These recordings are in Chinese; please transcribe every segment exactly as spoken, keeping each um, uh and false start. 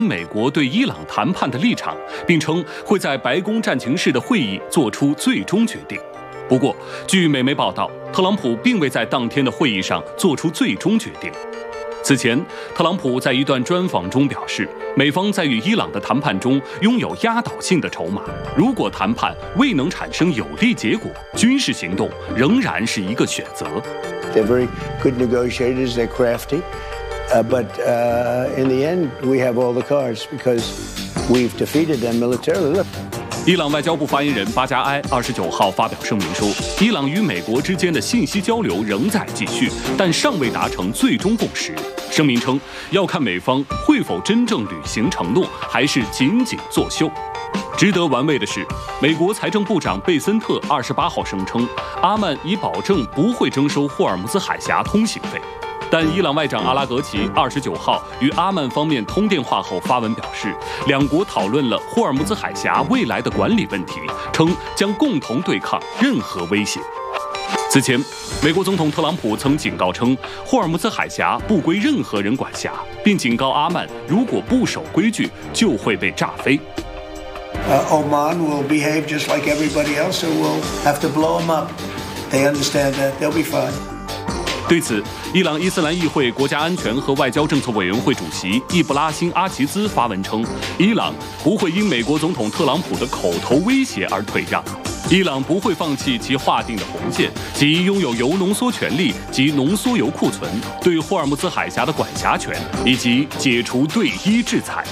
美国对伊朗谈判的立场，并称会在白宫战情室的会议做出最终决定。不过，据美媒报道，特朗普并未在当天的会议上做出最终决定。此前，特朗普在一段专访中表示，美方在与伊朗的谈判中拥有压倒性的筹码，如果谈判未能产生有利结果，军事行动仍然是一个选择。 They're very good negotiators. They're crafty. Uh, but uh, in the end, we have all the cards because we've defeated them militarily. Look. 伊朗外交部发言人巴加埃二十九号发表声明说，伊朗与美国之间的信息交流仍在继续，但尚未达成最终共识。声明称，要看美方会否真正履行承诺，还是仅仅作秀。值得玩味的是，美国财政部长贝森特二十八号声称，阿曼已保证不会征收霍尔木兹海峡通行费。但伊朗外长阿拉格齐二十九号与阿曼方面通电话后发文表示，两国讨论了霍尔木兹海峡未来的管理问题，称将共同对抗任何威胁。此前，美国总统特朗普曾警告称，霍尔木兹海峡不归任何人管辖，并警告阿曼，如果不守规矩，就会被炸飞。 Uh, Oman will behave just like everybody else, so we'll have to blow them up. They understand that. They'll be fine. 对此，伊朗伊斯兰议会国家安全和外交政策委员会主席易布拉辛·阿齐兹发文称，伊朗不会因美国总统特朗普的口头威胁而退让，伊朗不会放弃其划定的红线，即拥有铀浓缩权利及浓缩铀库存、对霍尔木兹海峡的管辖权，以及解除对伊制裁。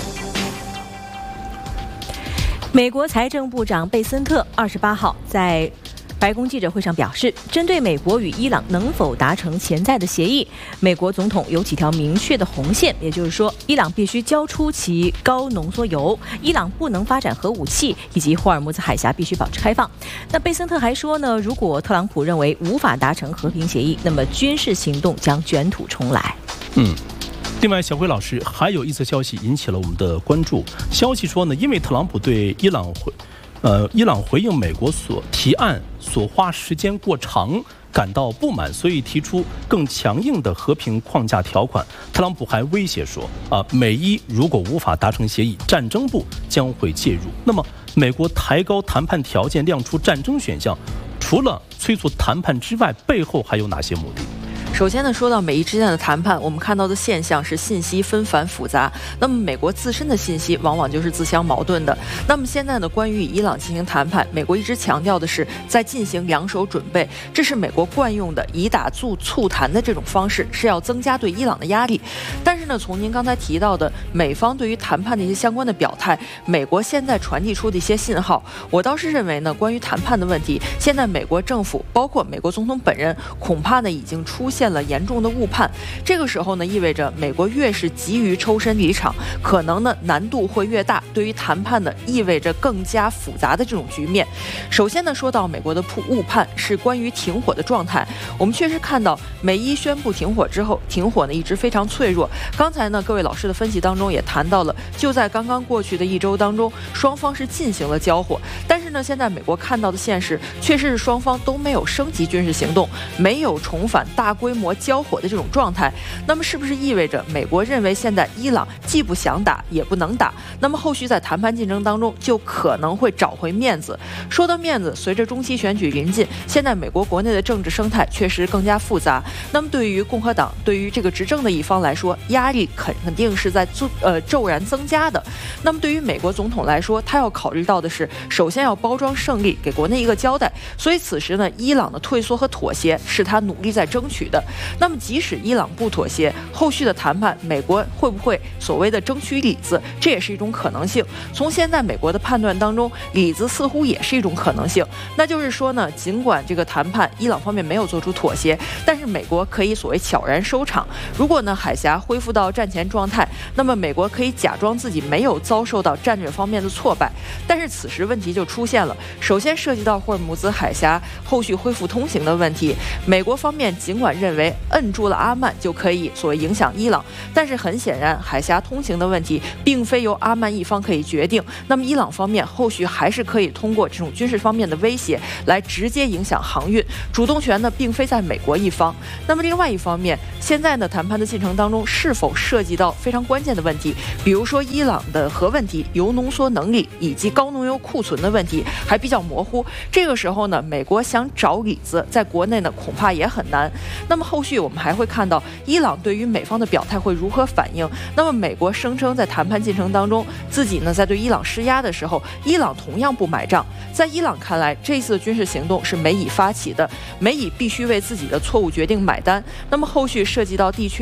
美国财政部长贝森特二十八号在白宫记者会上表示，针对美国与伊朗能否达成潜在的协议，美国总统有几条明确的红线，也就是说，伊朗必须交出其高浓缩铀，伊朗不能发展核武器，以及霍尔木兹海峡必须保持开放。那贝森特还说呢，如果特朗普认为无法达成和平协议，那么军事行动将卷土重来。 嗯。另外，小辉老师还有一则消息引起了我们的关注。消息说呢，因为特朗普对伊朗回，呃，伊朗回应美国所提案所花时间过长感到不满，所以提出更强硬的和平框架条款。特朗普还威胁说，啊、呃，美伊如果无法达成协议，战争部将会介入。那么，美国抬高谈判条件，亮出战争选项，除了催促谈判之外，背后还有哪些目的？ 首先呢，说到美伊之间的谈判，我们看到的现象是信息纷繁复杂。那么美国自身的信息往往就是自相矛盾的。那么现在呢，关于与伊朗进行谈判，美国一直强调的是在进行两手准备，这是美国惯用的以打促促谈的这种方式，是要增加对伊朗的压力。但是呢，从您刚才提到的美方对于谈判的一些相关的表态，美国现在传递出的一些信号，我倒是认为呢，关于谈判的问题，现在美国政府包括美国总统本人，恐怕呢已经出现了严重的误判。这个时候呢，意味着美国越是急于抽身离场，可能呢难度会越大，对于谈判呢意味着更加复杂的这种局面。首先呢，说到美国的误判是关于停火的状态。我们确实看到美伊宣布停火之后，停火呢一直非常脆弱。刚才呢各位老师的分析当中也谈到了，就在刚刚过去的一周当中，双方是进行了交火，但是呢现在美国看到的现实确实是双方都没有升级军事行动，没有重返大规模交火的这种状态。那么是不是意味着美国认为现在伊朗既不想打也不能打，那么后续在谈判竞争当中就可能会找回面子？说到面子，随着中期选举临近，现在美国国内的政治生态确实更加复杂。那么对于共和党，对于这个执政的一方来说，压力肯肯定是在呃骤然增加的。那么对于美国总统来说，他要考虑到的是，首先要包装胜利，给国内一个交代。所以此时呢，伊朗的退缩和妥协是他努力在争取的。那么即使伊朗不妥协，后续的谈判，美国会不会所谓的争取里子，这也是一种可能性。从现在美国的判断当中，里子似乎也是一种可能性。那就是说呢，尽管这个谈判伊朗方面没有做出妥协，但是美国可以所谓悄然收场。如果呢海峡恢复到战前状态，那么美国可以假装自己没有遭受到战略方面的挫败。但是此时问题就出现了，首先涉及到霍尔木兹海峡后续恢复通行的问题，美国方面尽管认为认为摁住了阿曼就可以所谓影响伊朗，但是很显然，海峡通行的问题并非由阿曼一方可以决定。那么伊朗方面后续还是可以通过这种军事方面的威胁来直接影响航运，主动权呢并非在美国一方。那么另外一方面，现在呢谈判的进程当中是否涉及到非常关键的问题，比如说伊朗的核问题、铀浓缩能力以及高浓油库存的问题还比较模糊。这个时候呢，美国想找理子，在国内呢恐怕也很难。那么后续我们还会看到伊朗对于美方的表态会如何反应。那么美国声称在谈判进程当中自己呢在对伊朗施压的时候，伊朗同样不买账。在伊朗看来，这次军事行动是美以发起的，美以必须为自己的错误决定买单。那么后续涉及到地区